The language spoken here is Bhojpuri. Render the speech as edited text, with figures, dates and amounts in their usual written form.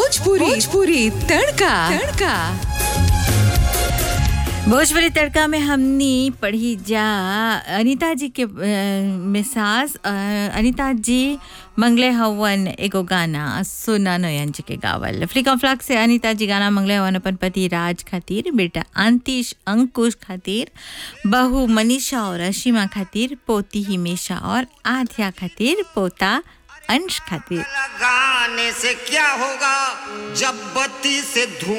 भोजपुरी तड़का भोजपुरी तड़का में हमने पढ़ी जा अनीता जी के मिसाज अनीता जी मंगले हवन एगो गाना सुना नयन जी के गावल फ्लिका फ्लैग से अनीता जी गाना मंगले हवन अपन पति राज खातिर, बेटा अंतिश अंकुश खातिर, बहू मनीषा और अशीमा खातिर, पोती हिमेशा और आध्या खातिर, पोता अंश खातिर। लगाने से क्या होगा जब बत्ती से धुआं